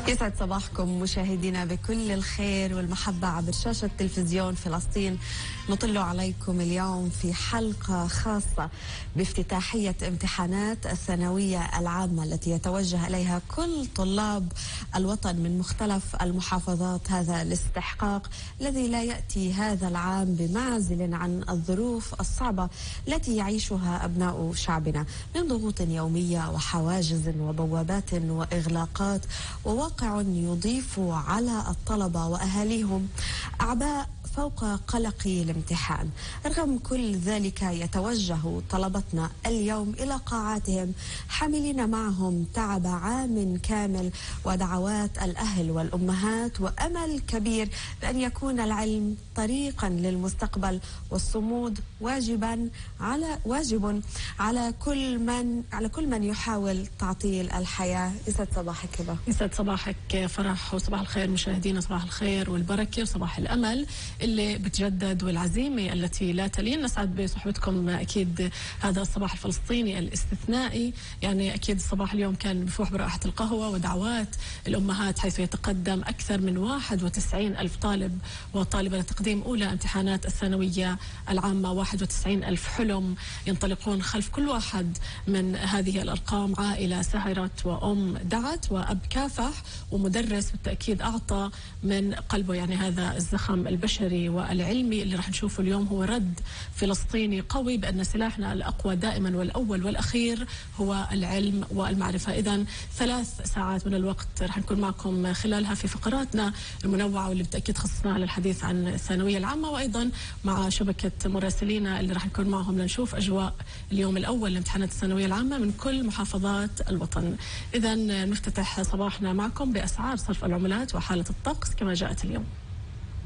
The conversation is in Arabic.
يسعد صباحكم مشاهدينا بكل الخير والمحبة عبر شاشة تلفزيون فلسطين. نطل عليكم اليوم في حلقة خاصة بافتتاحية امتحانات الثانوية العامة التي يتوجه إليها كل طلاب الوطن من مختلف المحافظات. هذا الاستحقاق الذي لا يأتي هذا العام بمعزل عن الظروف الصعبة التي يعيشها أبناء شعبنا من ضغوط يومية وحواجز وبوابات وإغلاقات وواقع يضيف على الطلبة وأهاليهم أعباء فوق قلق الامتحان. رغم كل ذلك يتوجه طلبتنا اليوم إلى قاعاتهم حاملين معهم تعب عام كامل ودعوات الأهل والأمهات وأمل كبير بأن يكون العلم طريقا للمستقبل والصمود واجب على كل من يحاول تعطيل الحياة. يسعد صباحك هبة. يسعد صباحك فرح، وصباح الخير مشاهدينا، صباح الخير والبركة وصباح الأمل اللي بتجدد والعزيمة التي لا تلين. نسعد بصحبتكم أكيد هذا الصباح الفلسطيني الاستثنائي. يعني أكيد الصباح اليوم كان بفوح برائحة القهوة ودعوات الأمهات، حيث يتقدم أكثر من 91 ألف طالب وطالبة لتقديم أولى امتحانات الثانوية العامة. 91 ألف حلم ينطلقون خلف كل واحد من هذه الأرقام. عائلة سهرت وأم دعت وأب كافح ومدرس بالتأكيد أعطى من قلبه. يعني هذا الزخم البشري والعلمي اللي راح نشوفه اليوم هو رد فلسطيني قوي بأن سلاحنا الأقوى دائما والأول والأخير هو العلم والمعرفة. إذن 3 ساعات من الوقت راح نكون معكم خلالها في فقراتنا المنوعة واللي بالتأكيد خصصناها للحديث عن الثانوية العامة، وأيضا مع شبكة مراسلينا اللي راح نكون معهم لنشوف أجواء اليوم الأول لامتحانات الثانوية العامة من كل محافظات الوطن. إذن نفتتح صباحنا معكم بأسعار صرف العملات وحالة الطقس كما جاءت اليوم.